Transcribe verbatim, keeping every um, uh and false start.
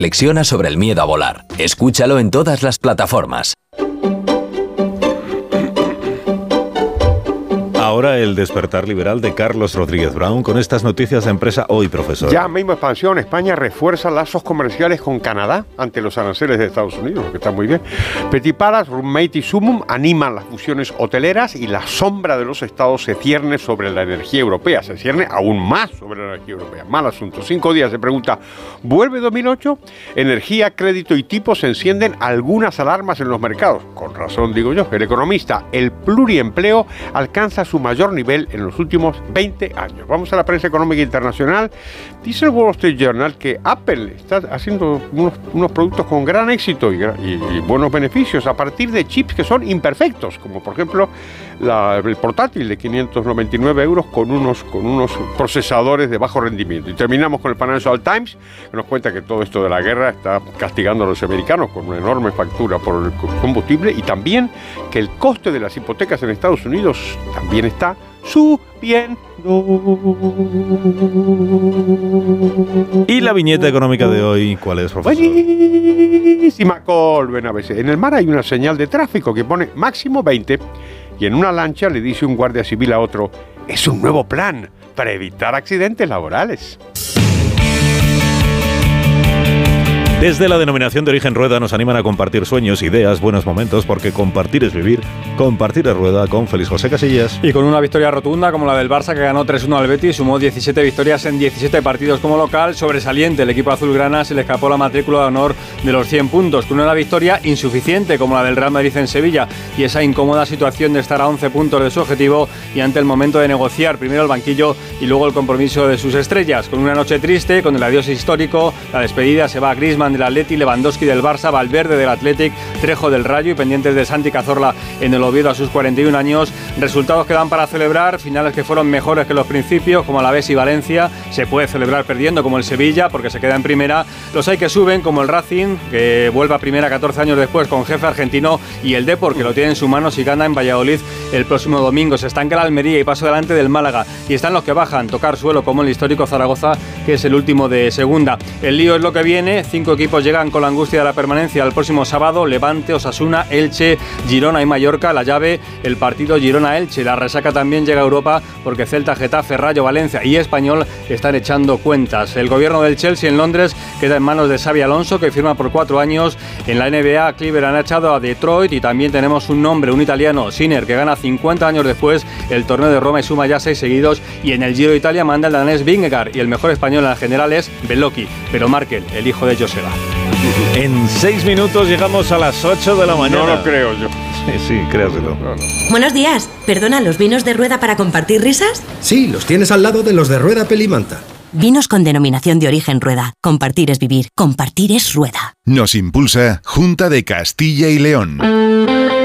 reflexiona sobre el miedo a volar. Escúchalo en todas las plataformas. Ahora el despertar liberal de Carlos Rodríguez Brown con estas noticias de Empresa Hoy, profesor. Ya mismo expansión, España refuerza lazos comerciales con Canadá ante los aranceles de Estados Unidos, lo que está muy bien. Petiparas, Roommate y Sumum animan las fusiones hoteleras y la sombra de los estados se cierne sobre la energía europea, se cierne aún más sobre la energía europea. Mal asunto. Cinco días se pregunta, ¿vuelve dos mil ocho? Energía, crédito y tipos se encienden algunas alarmas en los mercados. Con razón digo yo, el economista, el pluriempleo alcanza su mayor nivel en los últimos veinte años. Vamos a la prensa económica internacional. Dice el Wall Street Journal que Apple está haciendo unos, unos productos con gran éxito y, y, y buenos beneficios a partir de chips que son imperfectos, como por ejemplo la, el portátil de quinientos noventa y nueve euros con unos, con unos procesadores de bajo rendimiento. Y terminamos con el Financial Times, que nos cuenta que todo esto de la guerra está castigando a los americanos con una enorme factura por el combustible y también que el coste de las hipotecas en Estados Unidos también está subiendo. ¿Y la viñeta económica de hoy cuál es, profesor? Buenísima, Colben A B C. En el mar hay una señal de tráfico que pone máximo veinte y en una lancha le dice un guardia civil a otro, es un nuevo plan para evitar accidentes laborales. Desde la denominación de origen Rueda nos animan a compartir sueños, ideas, buenos momentos, porque compartir es vivir. Compartir es Rueda con Félix José Casillas. Y con una victoria rotunda como la del Barça, que ganó tres uno al Betis, sumó diecisiete victorias en diecisiete partidos como local. Sobresaliente, el equipo azulgrana se le escapó la matrícula de honor de los cien puntos, con una victoria insuficiente como la del Real Madrid en Sevilla y esa incómoda situación de estar a once puntos de su objetivo y ante el momento de negociar primero el banquillo y luego el compromiso de sus estrellas. Con una noche triste, con el adiós histórico, la despedida, se va a Griezmann del Atleti, Lewandowski del Barça, Valverde del Athletic, Trejo del Rayo y pendientes de Santi Cazorla en el Oviedo a sus cuarenta y un años. Resultados que dan para celebrar, finales que fueron mejores que los principios, como Alavés y Valencia. Se puede celebrar perdiendo, como el Sevilla, porque se queda en primera. Los hay que suben, como el Racing, que vuelve a primera catorce años después con jefe argentino, y el Depor, que lo tiene en su mano si gana en Valladolid el próximo domingo. Se estanca la Almería y paso delante del Málaga. Y están los que bajan, tocar suelo, como el histórico Zaragoza, que es el último de segunda. El lío es lo que viene. Cinco equipos llegan con la angustia de la permanencia el próximo sábado: Levante, Osasuna, Elche, Girona y Mallorca. La llave, el partido Girona-Elche. La resaca también llega a Europa porque Celta, Getafe, Rayo, Valencia y Español están echando cuentas. El gobierno del Chelsea en Londres queda en manos de Xabi Alonso, que firma por cuatro años. En la N B A, Cleveland ha echado a Detroit y también tenemos un nombre, un italiano, Sinner, que gana cincuenta años después el torneo de Roma y suma ya seis seguidos. Y en el Giro de Italia manda el danés Vingegaard y el mejor español en la general es Bellocchi, pero Markel, el hijo de Joseba. En seis minutos llegamos a las ocho de la mañana. No lo creo yo. Sí, sí, créaselo. No, no. Buenos días. ¿Perdona, los vinos de Rueda para compartir risas? Sí, los tienes al lado de los de Rueda Pelimanta. Vinos con denominación de origen Rueda. Compartir es vivir. Compartir es Rueda. Nos impulsa Junta de Castilla y León.